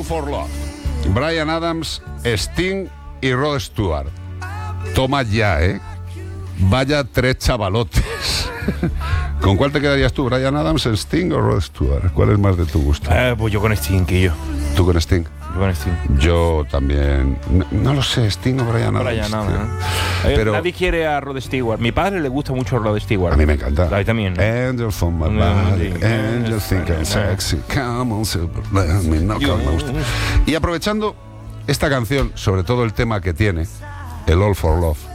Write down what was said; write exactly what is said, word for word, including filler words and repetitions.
for Love. Bryan Adams, Sting y Rod Stewart. Toma ya, ¿eh? Vaya tres chavalotes. ¿Con cuál te quedarías tú, Bryan Adams, Sting o Rod Stewart? ¿Cuál es más de tu gusto? Eh, pues yo con Sting, que yo. ¿Tú con Sting? Yo con Sting. Yo también. No, no lo sé, Sting o Bryan Adams. Bryan Adams, ¿no? Pero nadie quiere a Rod Stewart. Mi padre le gusta mucho Rod Stewart. A mí me encanta. A mí también, ¿no? Angel from my body, angel think I'm sexy, come on, super, let me knock on my gusto. Y aprovechando esta canción, sobre todo el tema que tiene, el All for Love,